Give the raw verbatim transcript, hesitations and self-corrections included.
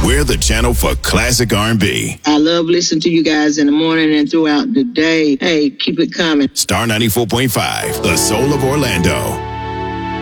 We're the channel for classic R and B. I love listening to you guys in the morning and throughout the day. Hey, keep it coming. Star ninety-four point five, the soul of Orlando.